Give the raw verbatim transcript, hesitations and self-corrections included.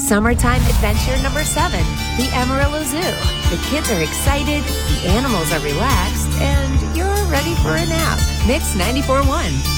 Summertime adventure number seven, the Amarillo Zoo. The kids are excited, the animals are relaxed, and you're ready for a nap. Mix ninety-four point one.